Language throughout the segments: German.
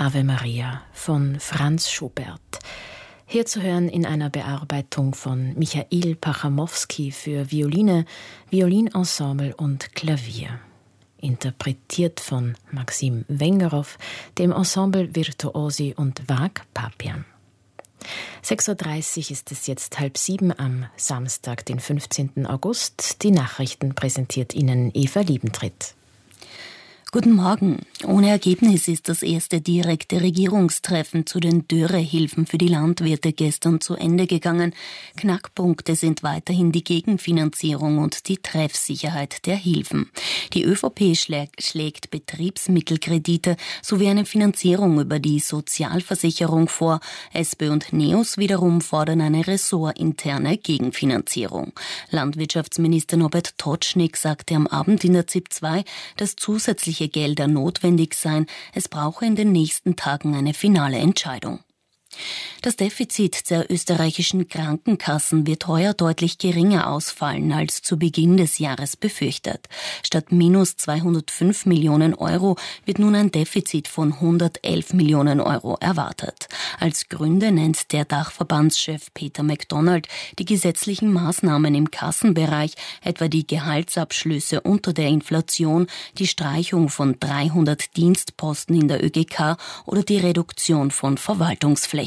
Ave Maria von Franz Schubert. Hier zu hören in einer Bearbeitung von Michail Pachamowski für Violine, Violinensemble und Klavier. Interpretiert von Maxim Wengerow, dem Ensemble Virtuosi und Vag Papian. 6.30 Uhr ist es jetzt 6:30 am Samstag, den 15. August. Die Nachrichten präsentiert Ihnen Eva Liebentritt. Guten Morgen. Ohne Ergebnis ist das erste direkte Regierungstreffen zu den Dürrehilfen für die Landwirte gestern zu Ende gegangen. Knackpunkte sind weiterhin die Gegenfinanzierung und die Treffsicherheit der Hilfen. Die ÖVP schlägt Betriebsmittelkredite sowie eine Finanzierung über die Sozialversicherung vor. SPÖ und NEOS wiederum fordern eine ressortinterne Gegenfinanzierung. Landwirtschaftsminister Norbert Totschnig sagte am Abend in der ZIP 2, dass zusätzliche Gelder notwendig seien. Es brauche in den nächsten Tagen eine finale Entscheidung. Das Defizit der österreichischen Krankenkassen wird heuer deutlich geringer ausfallen als zu Beginn des Jahres befürchtet. Statt minus 205 Millionen Euro wird nun ein Defizit von 111 Millionen Euro erwartet. Als Gründe nennt der Dachverbandschef Peter MacDonald die gesetzlichen Maßnahmen im Kassenbereich, etwa die Gehaltsabschlüsse unter der Inflation, die Streichung von 300 Dienstposten in der ÖGK oder die Reduktion von Verwaltungsflächen.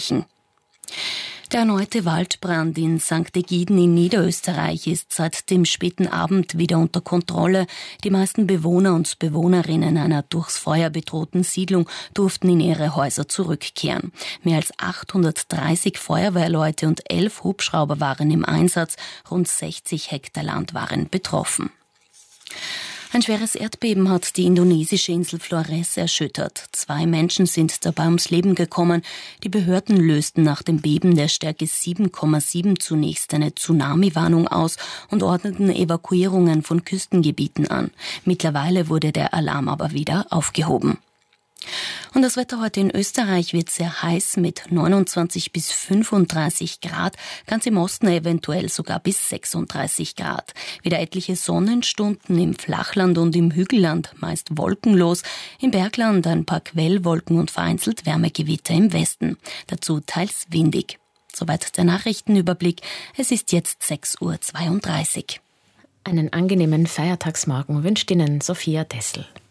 Der erneute Waldbrand in St. Egiden in Niederösterreich ist seit dem späten Abend wieder unter Kontrolle. Die meisten Bewohner und Bewohnerinnen einer durchs Feuer bedrohten Siedlung durften in ihre Häuser zurückkehren. Mehr als 830 Feuerwehrleute und 11 Hubschrauber waren im Einsatz. Rund 60 Hektar Land waren betroffen. Ein schweres Erdbeben hat die indonesische Insel Flores erschüttert. 2 Menschen sind dabei ums Leben gekommen. Die Behörden lösten nach dem Beben der Stärke 7,7 zunächst eine Tsunami-Warnung aus und ordneten Evakuierungen von Küstengebieten an. Mittlerweile wurde der Alarm aber wieder aufgehoben. Und das Wetter heute in Österreich wird sehr heiß mit 29 bis 35 Grad, ganz im Osten eventuell sogar bis 36 Grad. Wieder etliche Sonnenstunden im Flachland und im Hügelland, meist wolkenlos. Im Bergland ein paar Quellwolken und vereinzelt Wärmegewitter im Westen. Dazu teils windig. Soweit der Nachrichtenüberblick. Es ist jetzt 6.32 Uhr. Einen angenehmen Feiertagsmorgen wünscht Ihnen Sophia Tessel.